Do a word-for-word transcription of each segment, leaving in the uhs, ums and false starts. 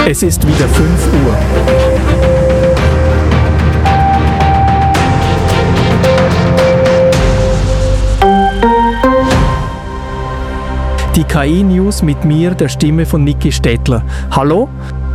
Es ist wieder fünf Uhr. Die K I-News mit mir, der Stimme von Niki Stettler. Hallo?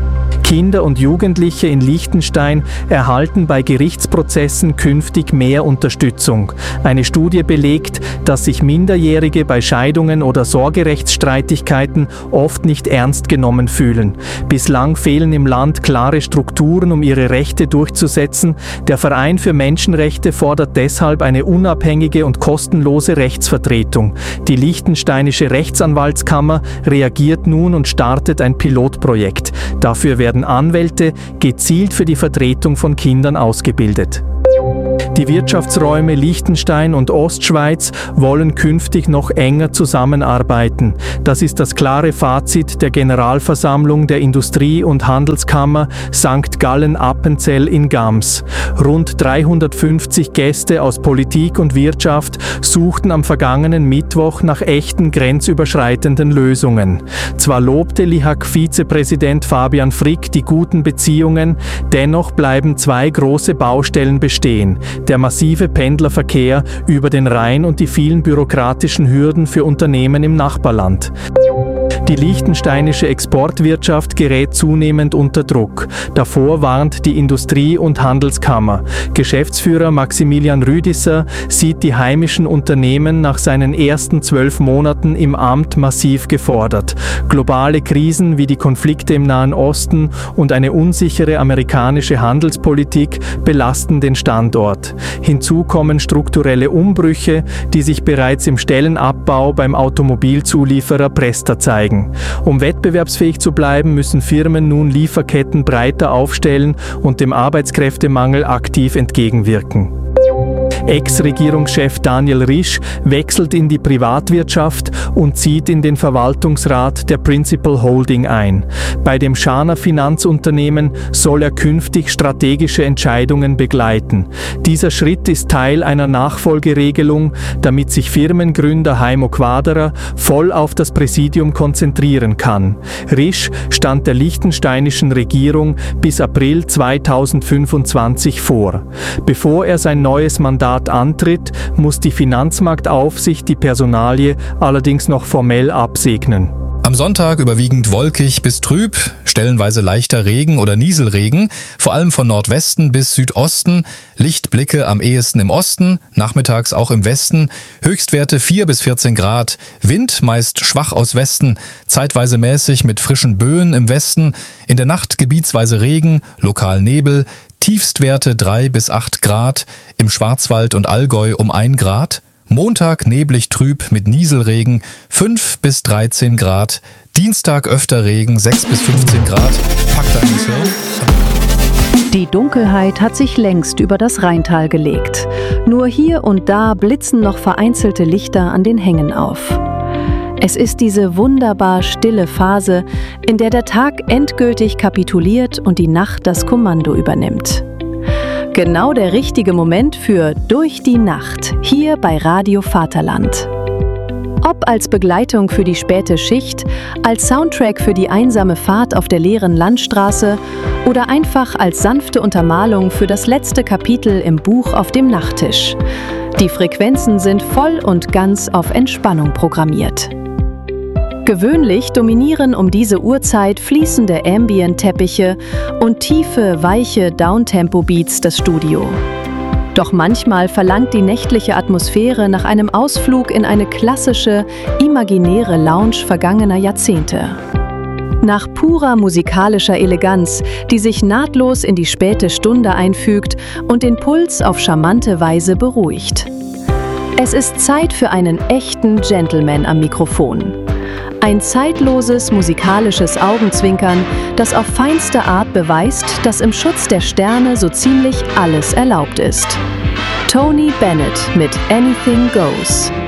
Kinder und Jugendliche in Liechtenstein erhalten bei Gerichtsprozessen künftig mehr Unterstützung. Eine Studie belegt, dass sich Minderjährige bei Scheidungen oder Sorgerechtsstreitigkeiten oft nicht ernst genommen fühlen. Bislang fehlen im Land klare Strukturen, um ihre Rechte durchzusetzen. Der Verein für Menschenrechte fordert deshalb eine unabhängige und kostenlose Rechtsvertretung. Die Liechtensteinische Rechtsanwaltskammer reagiert nun und startet ein Pilotprojekt. Dafür werden Anwälte gezielt für die Vertretung von Kindern ausgebildet. Die Wirtschaftsräume Liechtenstein und Ostschweiz wollen künftig noch enger zusammenarbeiten. Das ist das klare Fazit der Generalversammlung der Industrie- und Handelskammer Sankt Gallen-Appenzell in Gams. Rund dreihundertfünfzig Gäste aus Politik und Wirtschaft suchten am vergangenen Mittwoch nach echten grenzüberschreitenden Lösungen. Zwar lobte L I H A-Vizepräsident Fabian Frick die guten Beziehungen, dennoch bleiben zwei große Baustellen bestehen: der massive Pendlerverkehr über den Rhein und die vielen bürokratischen Hürden für Unternehmen im Nachbarland. Die liechtensteinische Exportwirtschaft gerät zunehmend unter Druck. Davor warnt die Industrie- und Handelskammer. Geschäftsführer Maximilian Rüdisser sieht die heimischen Unternehmen nach seinen ersten zwölf Monaten im Amt massiv gefordert. Globale Krisen wie die Konflikte im Nahen Osten und eine unsichere amerikanische Handelspolitik belasten den Standort. Hinzu kommen strukturelle Umbrüche, die sich bereits im Stellenabbau beim Automobilzulieferer Presta zeigen. Um wettbewerbsfähig zu bleiben, müssen Firmen nun Lieferketten breiter aufstellen und dem Arbeitskräftemangel aktiv entgegenwirken. Ex-Regierungschef Daniel Risch wechselt in die Privatwirtschaft und zieht in den Verwaltungsrat der Principal Holding ein. Bei dem Schaner Finanzunternehmen soll er künftig strategische Entscheidungen begleiten. Dieser Schritt ist Teil einer Nachfolgeregelung, damit sich Firmengründer Heimo Quaderer voll auf das Präsidium konzentrieren kann. Risch stand der liechtensteinischen Regierung bis April zweitausendfünfundzwanzig vor. Bevor er sein neues Mandat antritt, muss die Finanzmarktaufsicht die Personalie allerdings noch formell absegnen. Am Sonntag überwiegend wolkig bis trüb, stellenweise leichter Regen oder Nieselregen, vor allem von Nordwesten bis Südosten, Lichtblicke am ehesten im Osten, nachmittags auch im Westen, Höchstwerte vier bis vierzehn Grad, Wind meist schwach aus Westen, zeitweise mäßig mit frischen Böen im Westen, in der Nacht gebietsweise Regen, lokal Nebel, Tiefstwerte drei bis acht Grad, im Schwarzwald und Allgäu um ein Grad, Montag neblig trüb mit Nieselregen fünf bis dreizehn Grad, Dienstag öfter Regen sechs bis fünfzehn Grad. Packt dein Hirn. Die Dunkelheit hat sich längst über das Rheintal gelegt. Nur hier und da blitzen noch vereinzelte Lichter an den Hängen auf. Es ist diese wunderbar stille Phase, in der der Tag endgültig kapituliert und die Nacht das Kommando übernimmt. Genau der richtige Moment für Durch die Nacht, hier bei Radio Vaterland. Ob als Begleitung für die späte Schicht, als Soundtrack für die einsame Fahrt auf der leeren Landstraße oder einfach als sanfte Untermalung für das letzte Kapitel im Buch auf dem Nachttisch. Die Frequenzen sind voll und ganz auf Entspannung programmiert. Gewöhnlich dominieren um diese Uhrzeit fließende Ambient-Teppiche und tiefe, weiche Downtempo-Beats das Studio. Doch manchmal verlangt die nächtliche Atmosphäre nach einem Ausflug in eine klassische, imaginäre Lounge vergangener Jahrzehnte. Nach purer musikalischer Eleganz, die sich nahtlos in die späte Stunde einfügt und den Puls auf charmante Weise beruhigt. Es ist Zeit für einen echten Gentleman am Mikrofon. Ein zeitloses musikalisches Augenzwinkern, das auf feinste Art beweist, dass im Schutz der Sterne so ziemlich alles erlaubt ist. Tony Bennett mit Anything Goes.